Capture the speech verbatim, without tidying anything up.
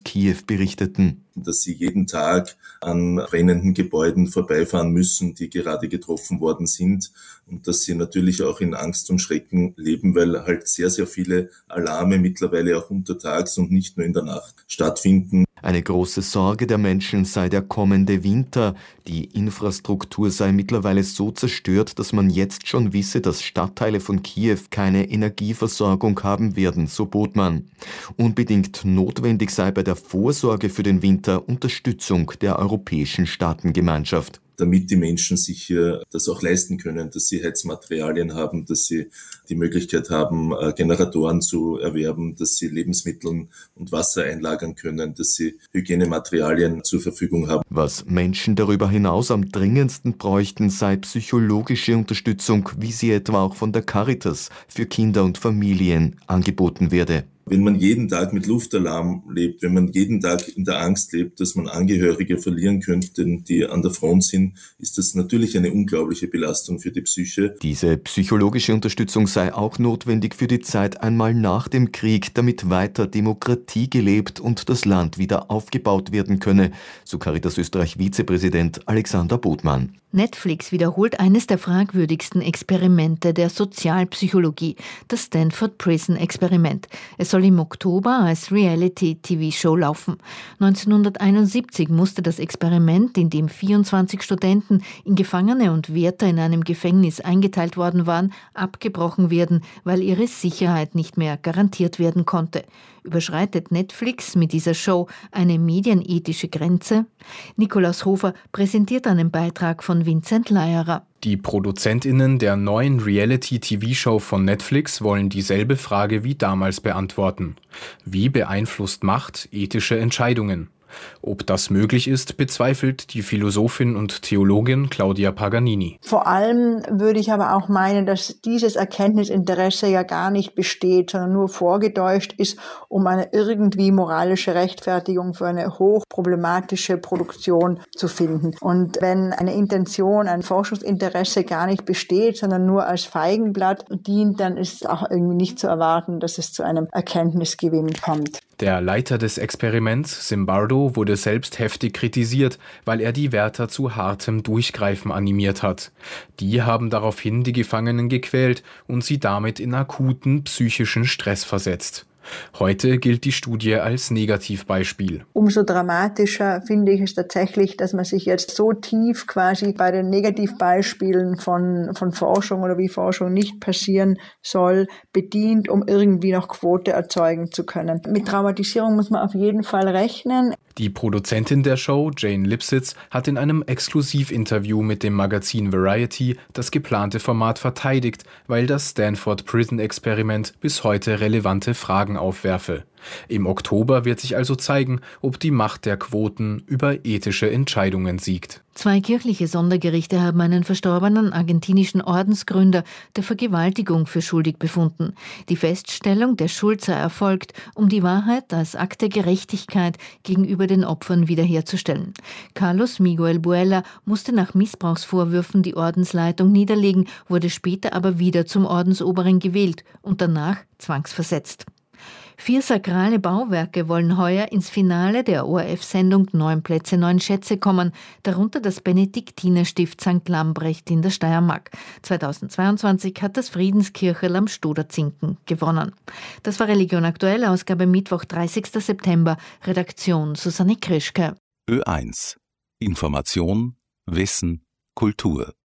Kiew berichteten. Dass sie jeden Tag an brennenden Gebäuden vorbeifahren müssen, die gerade getroffen worden sind, und dass sie natürlich auch in Angst und Schrecken leben, weil halt sehr, sehr viele Alarme mittlerweile auch untertags und nicht nur in der Nacht stattfinden. Eine große Sorge der Menschen sei der kommende Winter. Die Infrastruktur sei mittlerweile so zerstört, dass man jetzt schon wisse, dass Stadtteile von Kiew keine Energieversorgung haben werden, so Botmann. Unbedingt notwendig sei bei der Vorsorge für den Winter Unterstützung der europäischen Staatengemeinschaft. Damit die Menschen sich hier das auch leisten können, dass sie Heizmaterialien haben, dass sie die Möglichkeit haben, Generatoren zu erwerben, dass sie Lebensmittel und Wasser einlagern können, dass sie Hygienematerialien zur Verfügung haben. Was Menschen darüber hinaus am dringendsten bräuchten, sei psychologische Unterstützung, wie sie etwa auch von der Caritas für Kinder und Familien angeboten werde. Wenn man jeden Tag mit Luftalarm lebt, wenn man jeden Tag in der Angst lebt, dass man Angehörige verlieren könnte, die an der Front sind, ist das natürlich eine unglaubliche Belastung für die Psyche. Diese psychologische Unterstützung sei auch notwendig für die Zeit einmal nach dem Krieg, damit weiter Demokratie gelebt und das Land wieder aufgebaut werden könne, so Caritas Österreich-Vizepräsident Alexander Botmann. Netflix wiederholt eines der fragwürdigsten Experimente der Sozialpsychologie, das Stanford Prison Experiment. Es soll im Oktober als Reality-T V-Show laufen. neunzehnhunderteinundsiebzig musste das Experiment, in dem vierundzwanzig Studenten in Gefangene und Wärter in einem Gefängnis eingeteilt worden waren, abgebrochen werden, weil ihre Sicherheit nicht mehr garantiert werden konnte. Überschreitet Netflix mit dieser Show eine medienethische Grenze? Nikolaus Hofer präsentiert einen Beitrag von Vincent Leierer. Die ProduzentInnen der neuen Reality-T V-Show von Netflix wollen dieselbe Frage wie damals beantworten. Wie beeinflusst Macht ethische Entscheidungen? Ob das möglich ist, bezweifelt die Philosophin und Theologin Claudia Paganini. Vor allem würde ich aber auch meinen, dass dieses Erkenntnisinteresse ja gar nicht besteht, sondern nur vorgetäuscht ist, um eine irgendwie moralische Rechtfertigung für eine hochproblematische Produktion zu finden. Und wenn eine Intention, ein Forschungsinteresse gar nicht besteht, sondern nur als Feigenblatt dient, dann ist es auch irgendwie nicht zu erwarten, dass es zu einem Erkenntnisgewinn kommt. Der Leiter des Experiments, Zimbardo, wurde selbst heftig kritisiert, weil er die Wärter zu hartem Durchgreifen animiert hat. Die haben daraufhin die Gefangenen gequält und sie damit in akuten psychischen Stress versetzt. Heute gilt die Studie als Negativbeispiel. Umso dramatischer finde ich es tatsächlich, dass man sich jetzt so tief quasi bei den Negativbeispielen von, von Forschung oder wie Forschung nicht passieren soll, bedient, um irgendwie noch Quote erzeugen zu können. Mit Traumatisierung muss man auf jeden Fall rechnen. Die Produzentin der Show, Jane Lipsitz, hat in einem Exklusivinterview mit dem Magazin Variety das geplante Format verteidigt, weil das Stanford Prison Experiment bis heute relevante Fragen aufwerfe. Im Oktober wird sich also zeigen, ob die Macht der Quoten über ethische Entscheidungen siegt. Zwei kirchliche Sondergerichte haben einen verstorbenen argentinischen Ordensgründer der Vergewaltigung für schuldig befunden. Die Feststellung der Schuld sei erfolgt, um die Wahrheit als Akt der Gerechtigkeit gegenüber den Opfern wiederherzustellen. Carlos Miguel Buella musste nach Missbrauchsvorwürfen die Ordensleitung niederlegen, wurde später aber wieder zum Ordensoberen gewählt und danach zwangsversetzt. Vier sakrale Bauwerke wollen heuer ins Finale der O R F-Sendung Neun Plätze, Neun Schätze kommen, darunter das Benediktinerstift Sankt Lambrecht in der Steiermark. zweitausendzweiundzwanzig hat das Friedenskircherl am Stoderzinken gewonnen. Das war Religion aktuell, Ausgabe Mittwoch, dreißigster September, Redaktion Susanne Krischke. Ö eins. Information, Wissen, Kultur.